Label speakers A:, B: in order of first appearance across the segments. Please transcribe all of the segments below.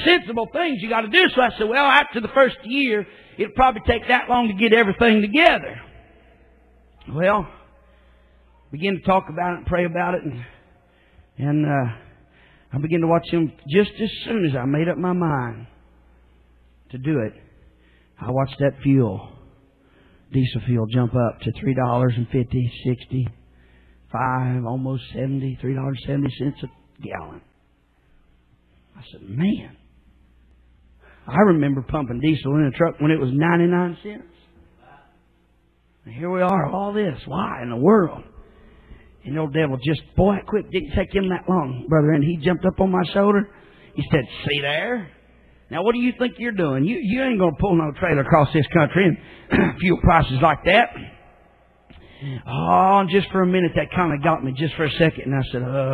A: sensible things you got to do. So I said, well, after the first year, it'll probably take that long to get everything together. Well, began to talk about it and pray about it, and I began to watch him. Just as soon as I made up my mind to do it, I watched that diesel fuel jump up to $3.50, $60, $5, almost $70, $3.70 a gallon. I said, man, I remember pumping diesel in a truck when it was 99 cents. And here we are, all this. Why in the world? And the old devil just, boy, quick, didn't take him that long, brother. And he jumped up on my shoulder. He said, see there? Now, what do you think you're doing? You ain't going to pull no trailer across this country and fuel prices like that. Oh, and just for a minute, that kind of got me just for a second. And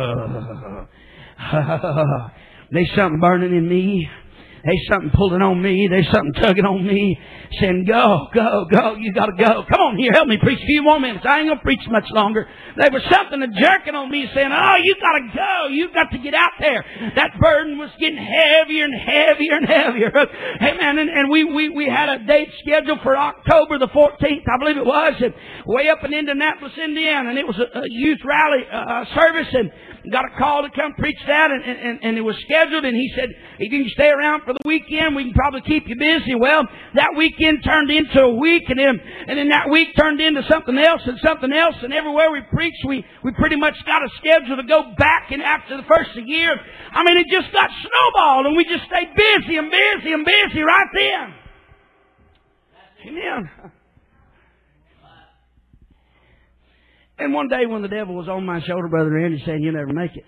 A: I said, there's something burning in me. There's something pulling on me. There's something tugging on me, saying, go, go, go. You got to go. Come on here. Help me preach a few more minutes. I ain't going to preach much longer. There was something jerking on me, saying, oh, you got to go. You got to get out there. That burden was getting heavier and heavier and heavier. Hey, man, and we had a date scheduled for October the 14th, I believe it was, and way up in Indianapolis, Indiana. And it was a youth rally service, and got a call to come preach that, and it was scheduled, and he said, if you can stay around for the weekend, we can probably keep you busy. Well, that weekend turned into a week, and then that week turned into something else, and everywhere we preached, we pretty much got a schedule to go back, and after the first year, I mean, it just got snowballed, and we just stayed busy and busy and busy right then. Amen. And one day when the devil was on my shoulder, Brother Randy, saying, you'll never make it,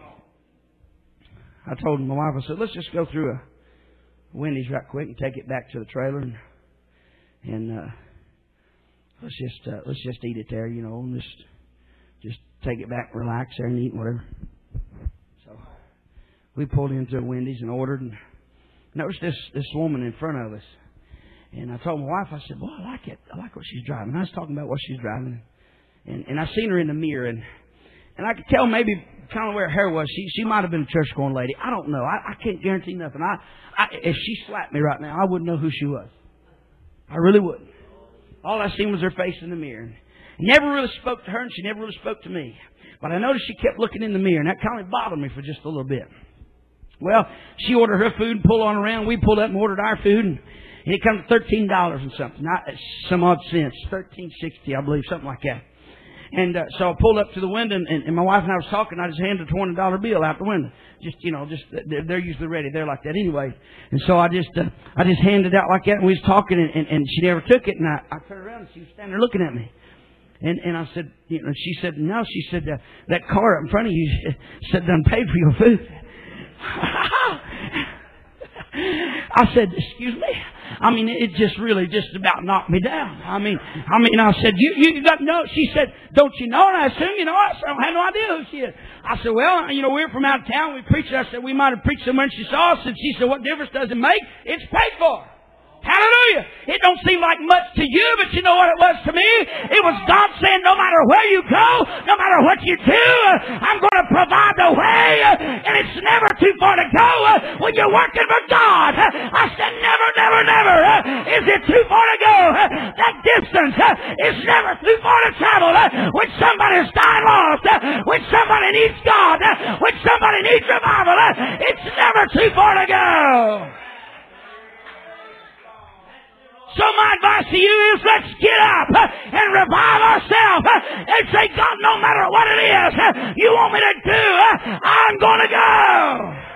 A: I told my wife, I said, let's just go through a Wendy's right quick and take it back to the trailer, and let's just eat it there, you know, and just take it back, relax there and eat whatever. So we pulled into a Wendy's and ordered, and noticed this woman in front of us. And I told my wife, I said, boy, I like it. I like what she's driving. I was talking about what she's driving. And I seen her in the mirror, and I could tell maybe kind of where her hair was. She might have been a church-going lady. I don't know. I can't guarantee nothing. If she slapped me right now, I wouldn't know who she was. I really wouldn't. All I seen was her face in the mirror. Never really spoke to her, and she never really spoke to me. But I noticed she kept looking in the mirror, and that kind of bothered me for just a little bit. Well, she ordered her food and pulled on around. We pulled up and ordered our food, and it comes to $13 and something. Not some odd cents. $13.60, I believe, something like that. And so I pulled up to the window, and my wife and I was talking. I just handed a $20 bill out the window. They're usually ready. They're like that anyway. And so I just handed it out like that, and we was talking, and she never took it. And I turned around, and she was standing there looking at me. And I said, she said, no. She said, that car up in front of you said, done paid for your food. I said, excuse me? I mean, it just really just about knocked me down. I mean, I said, you got to know. She said, don't you know? And I assume you know. I said, I had no idea who she is. I said, well, we're from out of town. We preached. I said, we might have preached somewhere, and she saw us. And she said, what difference does it make? It's paid for. Hallelujah. It don't seem like much to you, but you know what it was to me? It was God saying, no matter where you go, no matter what you do, I'm going to provide the way, and it's never too far to go when you're working for God. I said, never, never, never is it too far to go. That distance is never too far to travel. When somebody's dying lost, when somebody needs God, when somebody needs revival, it's never too far to go. So my advice to you is let's get up and revive ourselves and say, God, no matter what it is you want me to do, I'm going to go.